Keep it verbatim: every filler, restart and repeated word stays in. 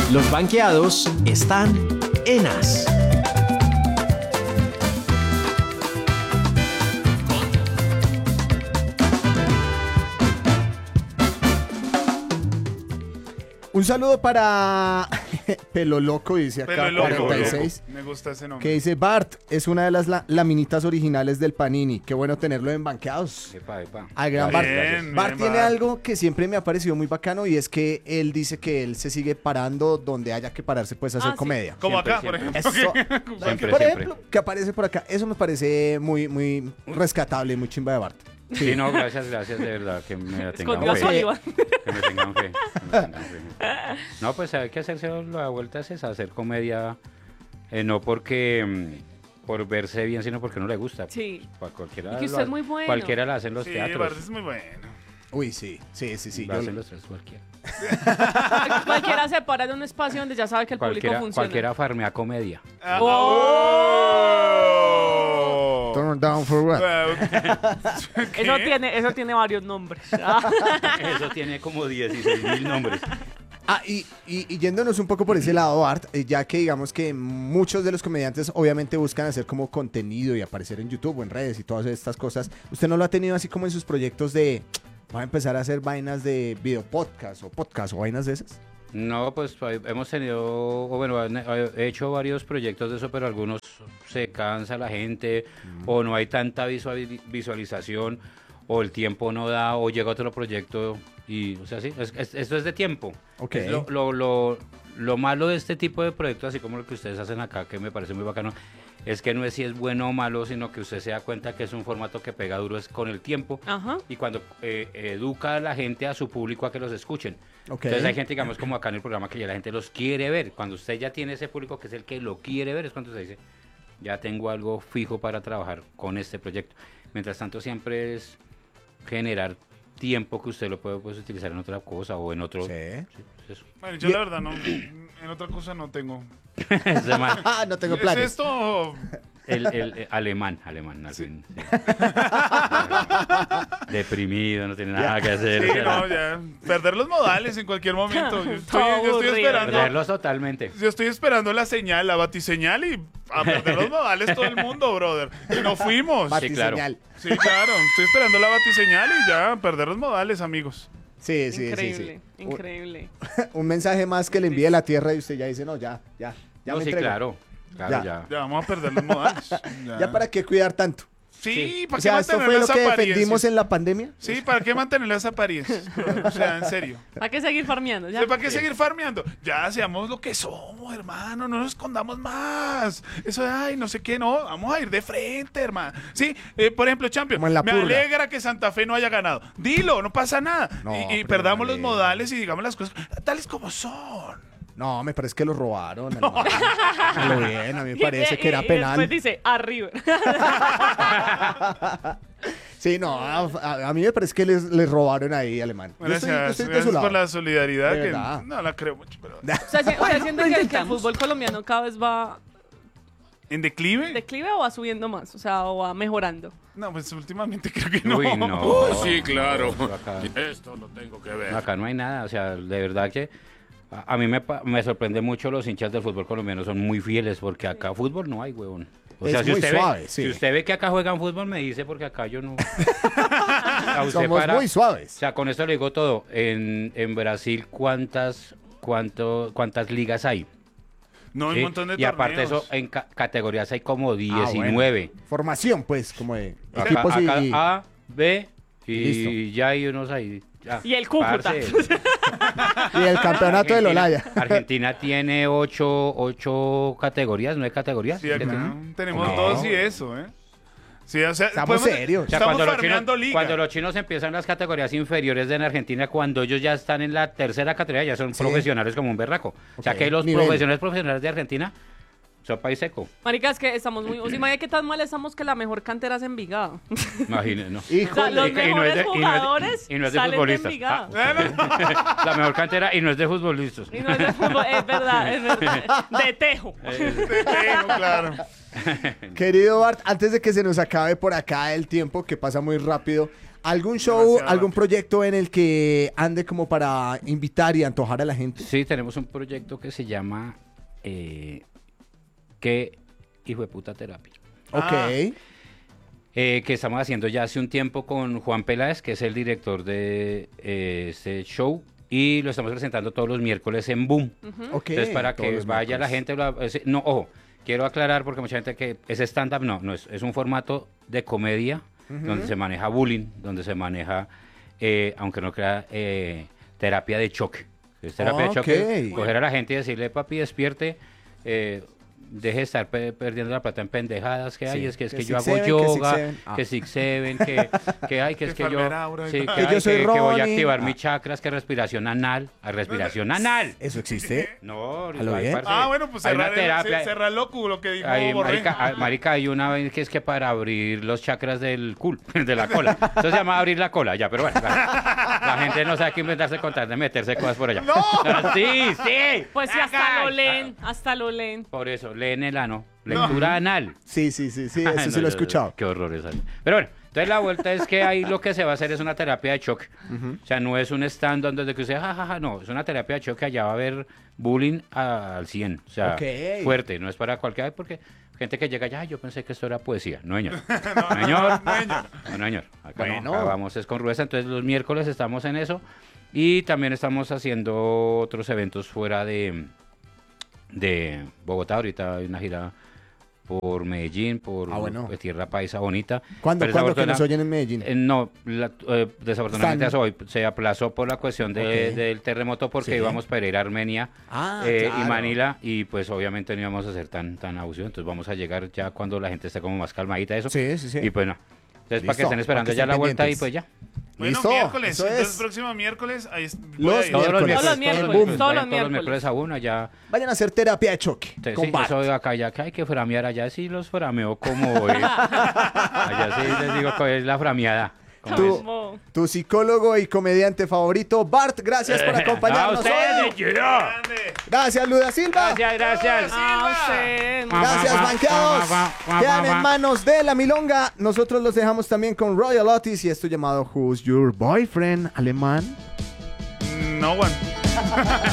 Los banqueados están en As. Un saludo para Pelo Loco, dice acá, Pelo Loco, cuarenta y seis. Me gusta ese nombre. Que dice, Bart, es una de las la laminitas originales del Panini. Qué bueno tenerlo en banqueados. Epa, epa. Al gran Bien, Bart. bien, Bart tiene Bart. algo que siempre me ha parecido muy bacano y es que él dice que él se sigue parando donde haya que pararse, pues a hacer Ah, sí. comedia. Como Siempre, acá, por siempre. ejemplo. Eso, Siempre, por siempre. ejemplo, que aparece por acá. Eso me parece muy, muy rescatable y muy chimba de Bart. Sí, no, gracias, gracias, de verdad, que me la tengan Escondió a fe. Sullivan. Que me tengan fe. que me tengan fe. No, pues hay que hacerse la vuelta es esa, hacer comedia, eh, no porque mm, por verse bien, sino porque no le gusta. Sí. Pues, cualquiera Y que lo usted es ha- muy bueno. Cualquiera la hace en los Sí, teatros. Bart es muy bueno. Uy, sí, sí, sí, sí. La yo- hacen los tres, cualquiera. Cualquiera se para en un espacio donde ya sabe que el público Cualquiera, funciona. cualquiera farmea comedia. Ah, Oh. Turn down for what? ¿Qué? Eso tiene, eso tiene varios nombres. Ah. Eso tiene como dieciséis mil nombres. Ah, y, y, y yéndonos un poco por ese lado, Art, eh, ya que digamos que muchos de los comediantes obviamente buscan hacer como contenido y aparecer en YouTube o en redes y todas estas cosas, ¿usted no lo ha tenido así como en sus proyectos de, va a empezar a hacer vainas de video podcast o podcast o vainas de esas? No, pues ahí hemos tenido, o bueno, he hecho varios proyectos de eso, pero algunos se cansa la gente, o no hay tanta visual- visualización, o el tiempo no da, o llega otro proyecto, y, o sea, sí, es- es- esto es de tiempo. Ok. Es lo, lo, lo, lo malo de este tipo de proyectos, así como lo que ustedes hacen acá, que me parece muy bacano, es que no es si es bueno o malo, sino que usted se da cuenta que es un formato que pega duro es con el tiempo, Ajá. y cuando eh, educa a la gente, a su público, a que los escuchen. Ok. Entonces hay gente, digamos, como acá en el programa, que ya la gente los quiere ver. Cuando usted ya tiene ese público que es el que lo quiere ver, es cuando usted dice, ya tengo algo fijo para trabajar con este proyecto. Mientras tanto, siempre es generar tiempo que usted lo puede pues, utilizar en otra cosa o en otro... Sí. Sí, pues eso. Bueno, yo la verdad no, en otra cosa no tengo. Ese man, Ah, no tengo ¿Es planes. esto? el, el- el alemán, alemán, al fin. sí. Deprimido, no tiene nada que hacer. Sí, no, ya. Perder los modales en cualquier momento. Yo estoy, Todo yo estoy aburrido. esperando. Perderlos totalmente. Yo estoy esperando la señal, la batiseñal y a perder los modales todo el mundo, brother. Y no fuimos. Sí, claro. Batiseñal. Sí, claro. Estoy esperando la batiseñal y ya, perder los modales, amigos. Sí, sí, Increíble, sí, sí. increíble. Un, un mensaje más que le envíe la tierra y usted ya dice, no, ya, ya, ya No, me sí, entrego. claro. Claro, Ya. ya. Ya vamos a perder los modales. Ya, ¿Ya para qué cuidar tanto? Sí, Sí. ¿para O qué sea, ¿esto mantener fue lo las que apariencias? defendimos en la pandemia? Sí, ¿para qué mantener las apariencias? O sea, en serio. ¿Para qué seguir farmeando? Ya. ¿Para qué seguir farmeando? Ya seamos lo que somos, hermano. No nos escondamos más. Eso de, ay, no sé qué, no. Vamos a ir de frente, hermano. Sí, eh, por ejemplo, Champions. Como en la Me purga. alegra que Santa Fe no haya ganado. Dilo, no pasa nada. No, y y pero perdamos me los alegra. modales y digamos las cosas tales como son. No, me parece que lo robaron. hermano. A lo bien, a mí me parece que era Y- y penal. después dice, arriba. Sí, no, a, a- a mí me parece que les, les robaron ahí, alemán. Yo estoy- yo Gracias, estoy de su gracias lado. por la solidaridad. De Que verdad. no la creo mucho, pero. O sea, si- o sea, siento que, que el fútbol colombiano cada vez va ¿En declive? en declive o va subiendo más, o sea, o va mejorando. No, pues últimamente creo que no. Uy, no. sí, claro. Acá, Esto lo tengo que ver. acá no hay nada, o sea, de verdad que a, a mí me, pa- me sorprende mucho los hinchas del fútbol colombiano, son muy fieles porque acá fútbol no hay, huevón. O Es sea, si muy usted, suave, ve, sí. si usted ve que acá juegan fútbol, me dice porque acá yo no. A usted Somos para- muy O suaves. sea, con esto le digo todo. En, en Brasil, ¿cuántas, cuánto, ¿cuántas ligas hay? No, hay ¿Sí? un montón de Y aparte de torneos. eso, en ca- categorías hay como Ah, bueno. diecinueve. Formación, pues, como de Acá, equipos acá y... A, B y Listo. ya hay unos ahí. ya, Y el Cúcuta. parce. y el campeonato del Olaya. Argentina tiene ocho, ocho categorías, nueve categorías. Sí, acá ¿Entiendes? tenemos No. dos y eso, ¿eh? Sí, o sea, Estamos podemos- serios. O sea, estamos cuando los, farmeando chinos, liga. cuando los chinos empiezan las categorías inferiores de en Argentina, cuando ellos ya están en la tercera categoría, ya son Sí. profesionales como un berraco. O sea Ok, que los nivel. profesionales profesionales de Argentina son país seco. Marica, es que estamos muy... O sea, imagínate qué tan mal estamos que la mejor cantera es Envigado. Imagínense, ¿no? O sea, Híjole. los Y- y no es mejores de- y no es de- jugadores y no es de salen de futbolistas. Envigado. Ah, la mejor cantera y no es de futbolistas. Y no es de fútbol, es verdad, es verdad. De tejo. Eh, Te tengo, claro. Querido Bart, antes de que se nos acabe por acá el tiempo, que pasa muy rápido, ¿Algún show, Demasiado algún rápido. proyecto en el que ande como para invitar y antojar a la gente? Sí, tenemos un proyecto que se llama eh, ¿Qué hijo de puta terapia? Ok. Ah. Eh, que estamos haciendo ya hace un tiempo con Juan Peláez, que es el director de eh, este show, y lo estamos presentando todos los miércoles en Boom. Ok. Entonces, para Todos que los vaya la miércoles. gente, lo- ese- no, ojo, quiero aclarar porque mucha gente que es stand-up, no, no es, es un formato de comedia donde se maneja bullying, donde se maneja, eh, aunque no crea, eh, terapia de choque. Es terapia Ok. de choque, coger a la gente y decirle, papi, despierte, eh, deje de estar pe- perdiendo la plata en pendejadas que hay, Sí, es que es que que, Six yo hago Seven, que yoga, Six Seven. Ah. que Six Seven, que, que hay, que es Que que yo, Farmer Aura, sí, que que, Que hay, yo soy que- que voy a Ronnie. activar Ah. mis chakras, que respiración anal, a respiración anal. ¿Eso existe? No, ¿A lo hay, bien? parce, Ah, bueno, pues hay una cerrar, el, terapia. ce- cerrar lo culo que dijo Hay, Borré. marica, hay- marica, hay una vez que es que para abrir los chakras del culo, de la cola. Eso se llama abrir la cola, ya, pero bueno. La, la gente no sabe qué inventarse con tal de meterse cosas por allá. ¡No! Sí, sí. Pues sí, hasta Hagan. lo leen, hasta lo leen. Por eso, leen el ano. Lectura anal. Sí, sí, sí, sí, eso No, sí lo yo- he escuchado. Qué horror esa. Pero bueno, entonces la vuelta es que ahí lo que se va a hacer es una terapia de choque. O sea, no es un stand donde que usted, jajaja, no, es una terapia de choque, allá va a haber bullying al cien. O sea, Ok. fuerte, no es para cualquiera, porque gente que llega allá, yo pensé que esto era poesía. No, señor. No, señor. No, no, señor. Acá Bueno. no, acá vamos, es con Rudeza. Entonces los miércoles estamos en eso. Y también estamos haciendo otros eventos fuera de, de Bogotá. Ahorita hay una gira por Medellín, por Ah, bueno. pues, Tierra Paisa bonita. ¿Cuándo, Pero ¿cuándo que desafortuna- nos oyen en Medellín? eh, no, la- eh, desafortunadamente Están- eso hoy se aplazó por la cuestión de- Ok. del terremoto porque Sí. íbamos para ir a Armenia Ah, eh, claro. y Manila y pues obviamente no íbamos a ser tan tan abusivo, entonces vamos a llegar ya cuando la gente esté como más calmadita eso. Sí, sí, sí. Y pues no. Entonces para que Listo, estén esperando para que ya estén la vuelta y pendientes. pues ya. Bueno, Listo, miércoles. eso Entonces, es. próximo miércoles. Ahí es- voy Los a ir. Todos los Miércoles. miércoles, Todos los todos los miércoles, miércoles, todos los vayan todos los miércoles. miércoles a una ya. Vayan a hacer terapia de choque Sí, con sí, Bart. eso de acá ya que hay que framear allá sí los frameo como es. Allá sí les digo que es la frameada. como Tú- es. Como- Tu psicólogo y comediante favorito, Bart, gracias por A acompañarnos ustedes, hoy. Chiro. Grande. Gracias, Luda Silva. Gracias, gracias. Ah, usted. Gracias, banqueados. Quedan en manos de la milonga. Nosotros los dejamos también con Royal Otis y esto llamado Who's Your Boyfriend, alemán. No one.